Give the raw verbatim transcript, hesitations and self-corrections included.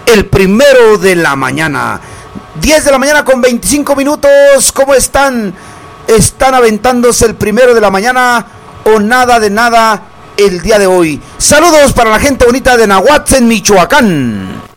el primero de la mañana. diez de la mañana con veinticinco minutos. ¿Cómo están? ¿Están aventándose el primero de la mañana o nada de nada el día de hoy? Saludos para la gente bonita de Nahuatl, en Michoacán.